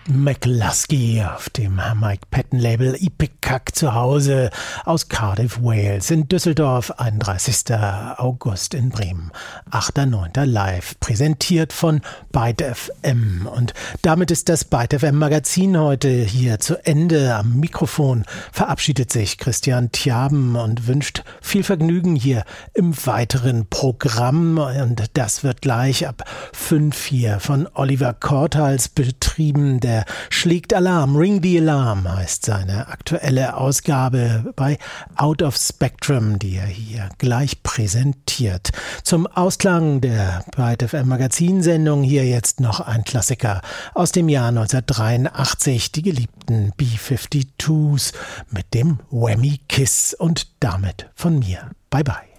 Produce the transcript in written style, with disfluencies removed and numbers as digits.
McLusky auf dem Mike Patton-Label Ipecac zu Hause aus Cardiff, Wales, in Düsseldorf, 31. August in Bremen, 8.9. live, präsentiert von Byte FM. Und damit ist das Byte FM Magazin heute hier zu Ende. Am Mikrofon verabschiedet sich Christian Tjaben und wünscht viel Vergnügen hier im weiteren Programm. Und das wird gleich ab 5 hier von Oliver Korthals betrieben. Der schlägt Alarm, Ring the Alarm heißt seine aktuelle Ausgabe bei Out of Spectrum, die er hier gleich präsentiert. Zum Ausklang der Byte FM Magazinsendung hier jetzt noch ein Klassiker aus dem Jahr 1983, die geliebten B-52s mit dem Whammy Kiss und damit von mir. Bye bye.